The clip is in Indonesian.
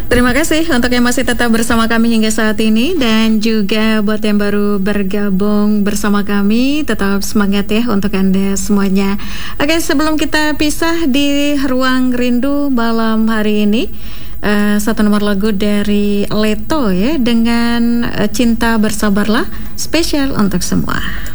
Terima kasih untuk yang masih tetap bersama kami hingga saat ini, dan juga buat yang baru bergabung bersama kami, tetap semangat ya untuk Anda semuanya. Oke, sebelum kita pisah di Ruang Rindu malam hari ini, satu nomor lagu dari Leto ya, dengan Cinta Bersabarlah, spesial untuk semua.